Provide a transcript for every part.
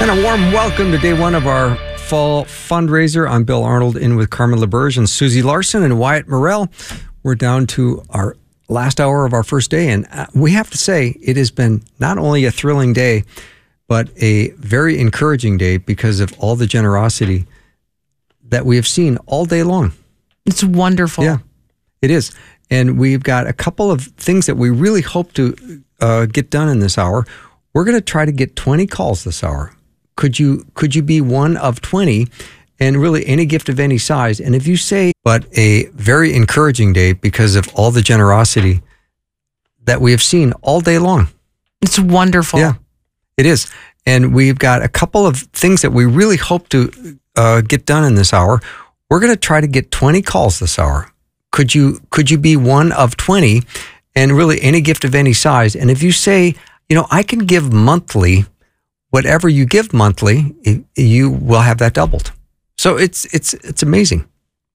And a warm welcome to day one of our fall fundraiser. I'm Bill Arnold, in with Carmen LaBerge and Susie Larson and Wyatt Morrell. We're down to our last hour of our first day, and we have to say it has been not only a thrilling day, but a very encouraging day because of all the generosity that we have seen all day long. It's wonderful. Yeah, it is. And we've got a couple of things that we really hope to get done in this hour. We're going to try to get 20 calls this hour. Could you be one of 20, and really any gift of any size? And if you say, but a very encouraging day because of all the generosity that we have seen all day long. It's wonderful. Yeah, it is. And we've got a couple of things that we really hope to get done in this hour. We're going to try to get 20 calls this hour. Could you be one of 20, and really any gift of any size? And if you say, I can give monthly, whatever you give monthly, you will have that doubled. So it's amazing.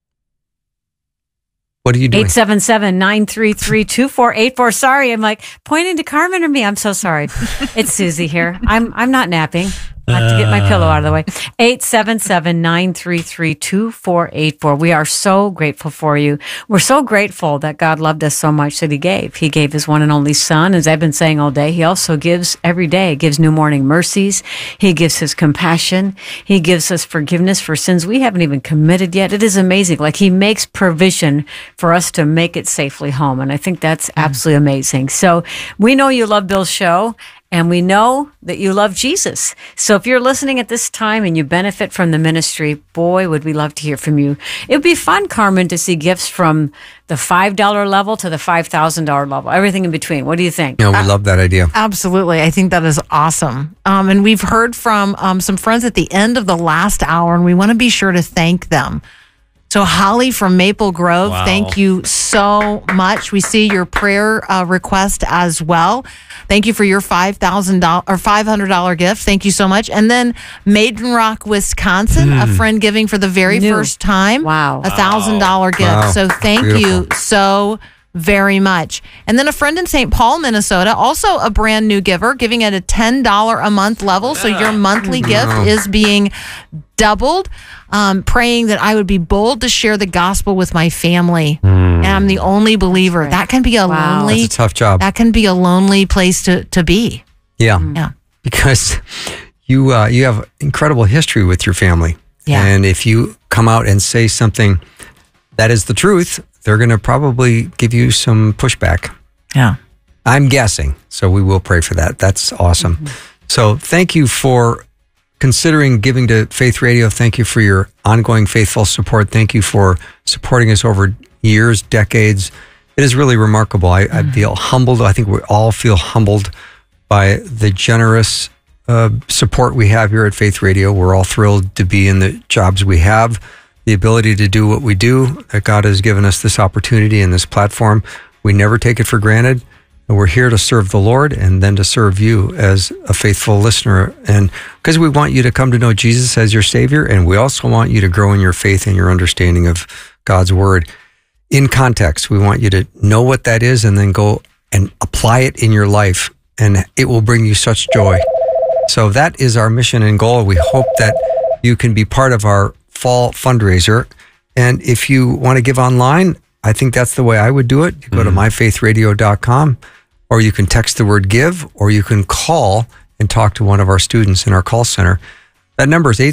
What are you doing? 877-933-2484. Sorry, I'm like pointing to Carmen or me. I'm so sorry. It's Susie here. I'm not napping. I have to get my pillow out of the way. 877-933-2484. We are so grateful for you. We're so grateful that God loved us so much that He gave. He gave His one and only Son. As I've been saying all day, He also gives every day, gives new morning mercies. He gives His compassion. He gives us forgiveness for sins we haven't even committed yet. It is amazing. Like He makes provision for us to make it safely home. And I think that's absolutely amazing. So we know you love Bill's show. And we know that you love Jesus. So if you're listening at this time and you benefit from the ministry, boy, would we love to hear from you. It would be fun, Carmen, to see gifts from the $5 level to the $5,000 level, everything in between. What do you think? We love that idea. Absolutely. I think that is awesome. And we've heard from some friends at the end of the last hour, and we want to be sure to thank them. So Holly from Maple Grove, Thank you so much. We see your prayer request as well. Thank you for your $5,000 or $500 gift. Thank you so much. And then Maiden Rock, Wisconsin, a friend giving for the very first time. Wow. $1,000 gift. Wow. So thank you so very much. And then a friend in St. Paul, Minnesota, also a brand new giver, giving at a $10 a month level. So your monthly gift is being doubled. Praying that I would be bold to share the gospel with my family. And I'm the only believer. Right. That can be a lonely... That's a tough job. That can be a lonely place to be. Yeah. Because you have incredible history with your family. Yeah. And if you come out and say something that is the truth, they're going to probably give you some pushback. Yeah. I'm guessing. So we will pray for that. That's awesome. So thank you for considering giving to Faith Radio. Thank you for your ongoing faithful support. Thank you for supporting us over years, decades. It is really remarkable. I feel humbled. I think we all feel humbled by the generous support we have here at Faith Radio. We're all thrilled to be in the jobs we have, the ability to do what we do, that God has given us this opportunity and this platform. We never take it for granted. And we're here to serve the Lord and then to serve you as a faithful listener. And because we want you to come to know Jesus as your Savior, and we also want you to grow in your faith and your understanding of God's Word. In context, we want you to know what that is and then go and apply it in your life, and it will bring you such joy. So that is our mission and goal. We hope that you can be part of our fall fundraiser. And if you want to give online, I think that's the way I would do it. You go to myfaithradio.com, or you can text the word give, or you can call and talk to one of our students in our call center. That number is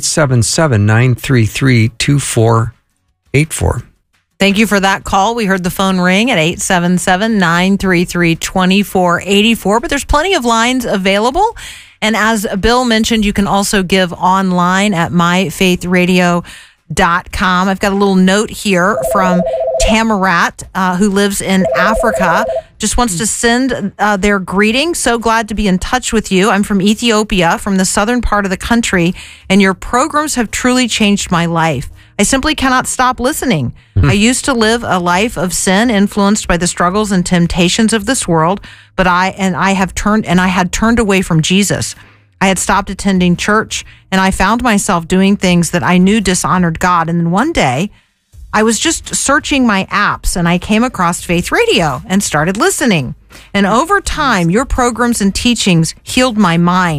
877-933-2484. Thank you for that call. We heard the phone ring at 877-933-2484, but there's plenty of lines available. And as Bill mentioned, you can also give online at myfaithradio.com. I've got a little note here from Tamarat, who lives in Africa, just wants to send their greeting. So glad to be in touch with you. I'm from Ethiopia, from the southern part of the country, and your programs have truly changed my life. I simply cannot stop listening. I used to live a life of sin, influenced by the struggles and temptations of this world, but I had turned away from Jesus. I had stopped attending church, and I found myself doing things that I knew dishonored God. And then one day, I was just searching my apps, and I came across Faith Radio and started listening. And over time, your programs and teachings healed my mind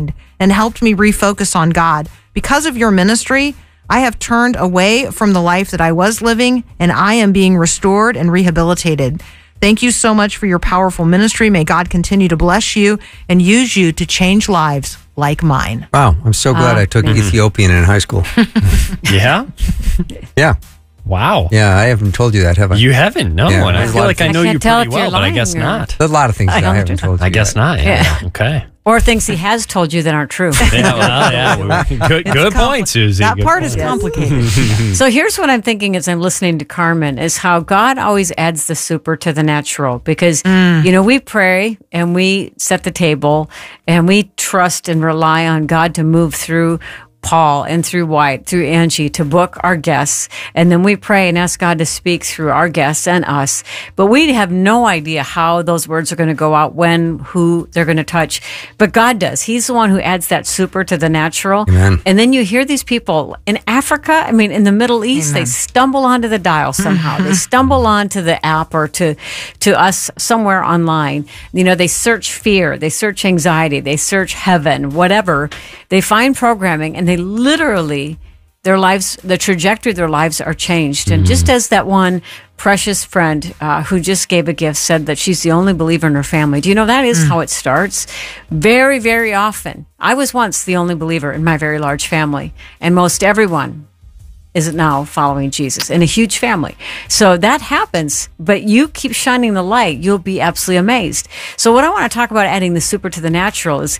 and helped me refocus on God. Because of your ministry, I have turned away from the life that I was living, and I am being restored and rehabilitated. Thank you so much for your powerful ministry. May God continue to bless you and use you to change lives like mine. Wow, I'm so glad I took Ethiopian in high school. Yeah? Yeah. Wow. Yeah, I haven't told you that, have I? You haven't? No. Yeah, and I feel like I know can't you tell pretty if you're well, but I guess lying or- not. There's a lot of things that I haven't told you. I guess yet. not. Yeah. Okay. Or things he has told you that aren't true. Yeah, well, yeah. Good point, Susie. That Good part point. is complicated. So here's what I'm thinking as I'm listening to Carmen is how God always adds the super to the natural because, we pray and we set the table and we trust and rely on God to move through Paul and through White, through Angie to book our guests. And then we pray and ask God to speak through our guests and us. But we have no idea how those words are going to go out, when, who they're going to touch. But God does. He's the one who adds that super to the natural. Amen. And then you hear these people in Africa, in the Middle East, they stumble onto the dial somehow. They stumble onto the app or to us somewhere online. They search fear, they search anxiety, they search heaven, whatever. They find programming and they literally, their lives, the trajectory of their lives are changed. And just as that one precious friend who just gave a gift said that she's the only believer in her family. Do you know that is how it starts? Very, very often. I was once the only believer in my very large family, and most everyone is now following Jesus in a huge family. So that happens, but you keep shining the light, you'll be absolutely amazed. So what I want to talk about adding the super to the natural is,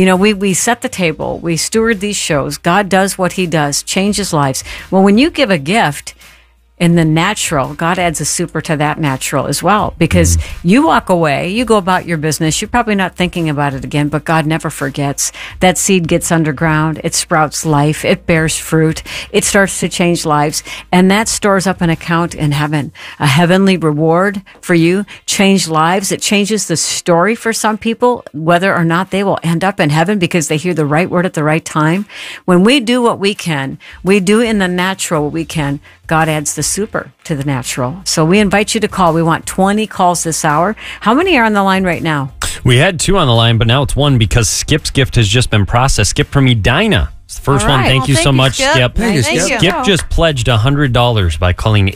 we set the table, we steward these shows. God does what he does, changes lives. Well, when you give a gift in the natural, God adds a super to that natural as well, because you walk away, you go about your business, you're probably not thinking about it again, but God never forgets. That seed gets underground, it sprouts life, it bears fruit, it starts to change lives, and that stores up an account in heaven, a heavenly reward for you, change lives. It changes the story for some people, whether or not they will end up in heaven because they hear the right word at the right time. When we do what we can, we do in the natural what we can, God adds the super to the natural. So we invite you to call. We want 20 calls this hour. How many are on the line right now? We had 2 on the line, but now it's 1 because Skip's gift has just been processed. Skip from Edina. It's the first All right. one. Thank you so much, Skip. Thank you, Thank Skip. you. Skip just pledged $100 by calling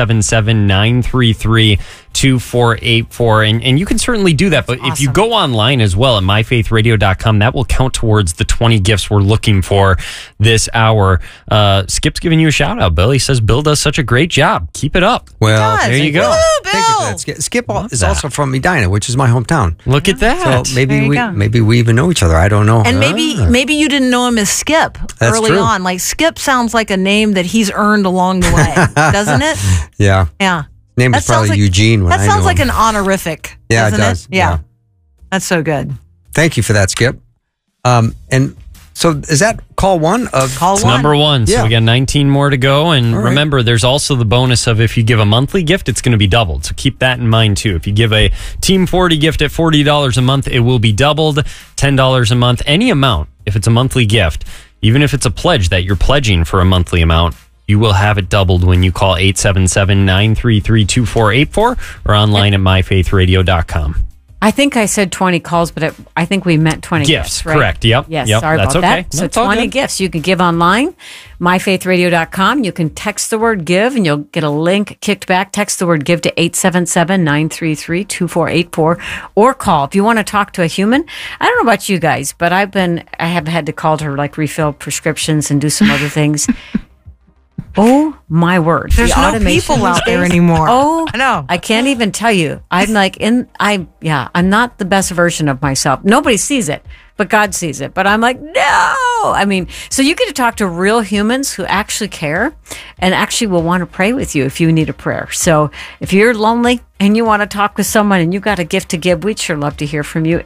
877-933-2484. And you can certainly do that. But if you go online as well at myfaithradio.com, that will count towards the 20 gifts we're looking for this hour. Skip's giving you a shout out, Bill. He says, Bill does such a great job. Keep it up. Well, Does. there you go. Woo, thank you for Bill. that. Skip is that. also from Edina, which is my hometown. Look at that. So There maybe you go. we even know each other. I don't know. And maybe you didn't know him as Skip That's early true. on. Like Skip sounds like a name that he's earned along the way, doesn't it? Yeah. Yeah. Name That is probably sounds like- Eugene when That I sounds knew like him. an honorific. Yeah, it doesn't does. Yeah. Yeah. That's so good. Thank you for that, Skip. And so is that call 1 of Call It's one. number 1. So Yeah. we got 19 more to go. And All right. remember, there's also the bonus of if you give a monthly gift, it's going to be doubled. So keep that in mind too. If you give a Team 40 gift at $40 a month, it will be doubled. $10 a month, any amount. If it's a monthly gift, even if it's a pledge that you're pledging for a monthly amount, you will have it doubled when you call 877-933-2484 or online at myfaithradio.com. I think I said 20 calls, but I think we meant 20 gifts. Gifts, right? correct. Yep. Yes, Yep, sorry that's about okay. that. So That's all 20 good. gifts. You can give online, myfaithradio.com. You can text the word give and you'll get a link kicked back. Text the word give to 877-933-2484 or call. If you want to talk to a human, I don't know about you guys, but I have had to call her like refill prescriptions and do some other things. Oh my word. There's The no automation people these out there days. anymore. Oh, I know. I can't even tell you. I'm like I'm not the best version of myself. Nobody sees it, but God sees it. But I'm like, no. So you get to talk to real humans who actually care and actually will want to pray with you if you need a prayer. So if you're lonely and you want to talk with someone and you got a gift to give, we'd sure love to hear from you.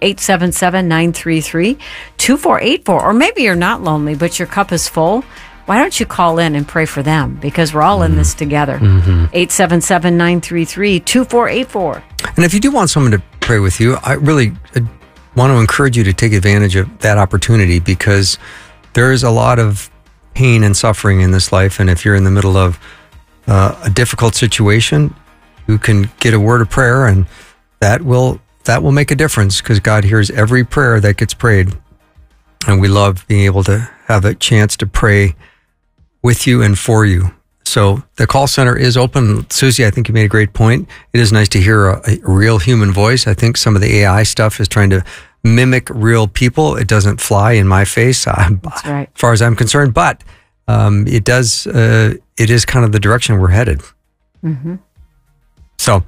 877-933-2484. Or maybe you're not lonely, but your cup is full. Why don't you call in and pray for them? Because we're all in this together. 877-933-2484. And if you do want someone to pray with you, I really want to encourage you to take advantage of that opportunity because there is a lot of pain and suffering in this life. And if you're in the middle of a difficult situation, you can get a word of prayer and that will make a difference because God hears every prayer that gets prayed. And we love being able to have a chance to pray with you and for you. So the call center is open. Susie, I think you made a great point. It is nice to hear a real human voice. I think some of the AI stuff is trying to mimic real people. It doesn't fly in my face, That's right. as far as I'm concerned. But it does. It is kind of the direction we're headed. Mm-hmm. So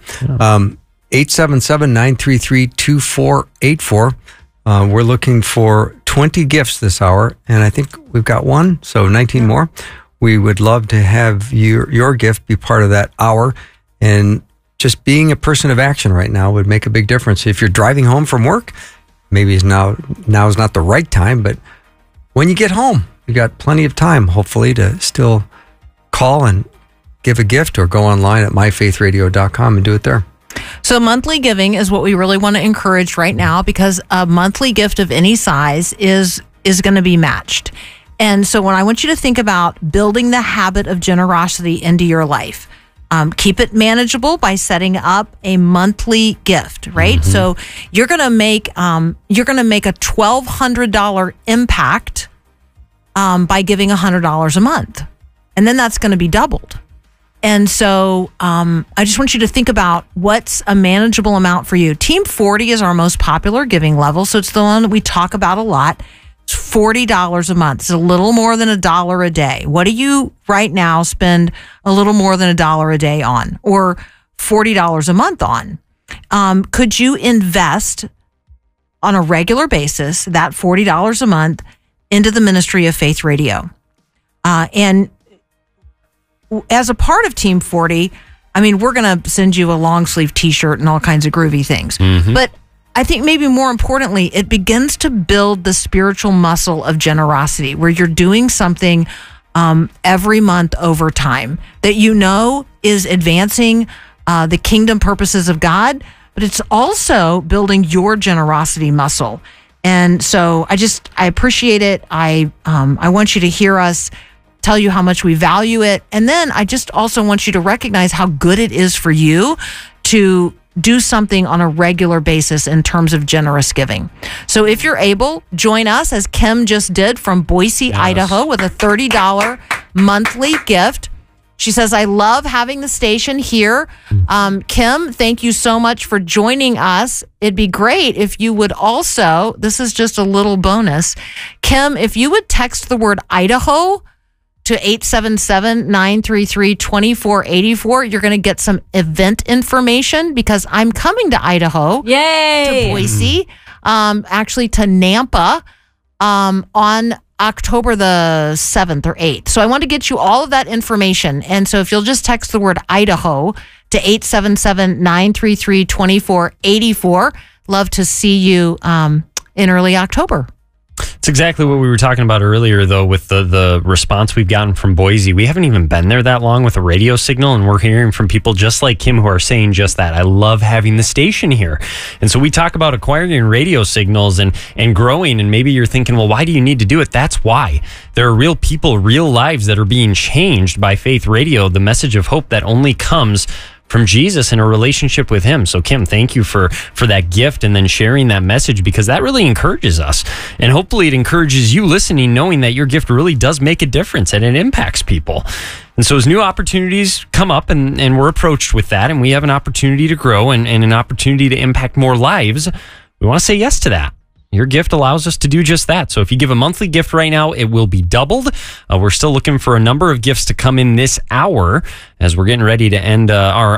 877-933-2484. We're looking for 20 gifts this hour, and I think we've got one, so 19 more. We would love to have your gift be part of that hour, and just being a person of action right now would make a big difference. If you're driving home from work, maybe now is not the right time, but when you get home, you got plenty of time, hopefully, to still call and give a gift or go online at myfaithradio.com and do it there. So monthly giving is what we really want to encourage right now, because a monthly gift of any size is going to be matched. And so when I want you to think about building the habit of generosity into your life, keep it manageable by setting up a monthly gift, right? Mm-hmm. So you're going to make a $1,200 impact by giving $100 a month, and then that's going to be doubled. And so I just want you to think about what's a manageable amount for you. Team 40 is our most popular giving level, so it's the one that we talk about a lot. It's $40 a month. It's a little more than $1 a day. What do you right now spend a little more than $1 a day on, or $40 a month on? Could you invest on a regular basis that $40 a month into the ministry of Faith Radio? And as a part of Team 40, I mean, we're going to send you a long sleeve t-shirt and all kinds of groovy things. Mm-hmm. But I think maybe more importantly, it begins to build the spiritual muscle of generosity, where you're doing something every month over time that you know is advancing the kingdom purposes of God, but it's also building your generosity muscle. And so I appreciate it. I want you to hear us tell you how much we value it. And then I just also want you to recognize how good it is for you to do something on a regular basis in terms of generous giving. So if you're able, join us, as Kim just did, from Boise, Idaho, with a $30 monthly gift. She says, I love having the station here. Kim, thank you so much for joining us. It'd be great if you would also, this is just a little bonus, Kim, if you would text the word Idaho to 877-933-2484. You're going to get some event information, because I'm coming to Idaho. Yay! To Boise, actually to Nampa on October the 7th or 8th. So I want to get you all of that information. And so if you'll just text the word Idaho to 877-933-2484, love to see you in early October. It's exactly what we were talking about earlier, though, with the response we've gotten from Boise. We haven't even been there that long with a radio signal, and we're hearing from people just like Kim who are saying just that. I love having the station here. And so we talk about acquiring radio signals and growing, and maybe you're thinking, well, why do you need to do it? That's why. There are real people, real lives that are being changed by Faith Radio, the message of hope that only comes from Jesus and a relationship with him. So Kim, thank you for that gift and then sharing that message, because that really encourages us. And hopefully it encourages you listening, knowing that your gift really does make a difference and it impacts people. And so as new opportunities come up and we're approached with that, and we have an opportunity to grow and an opportunity to impact more lives, we want to say yes to that. Your gift allows us to do just that. So if you give a monthly gift right now, it will be doubled. We're still looking for a number of gifts to come in this hour as we're getting ready to end our